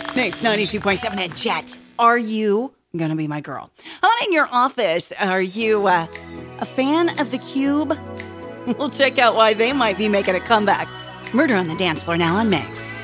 Mix 92.7 at Jet. Are you gonna be my girl? On In Your Office, are you a fan of The Cube? We'll check out why they might be making a comeback. Murder on the Dance Floor now on Mix.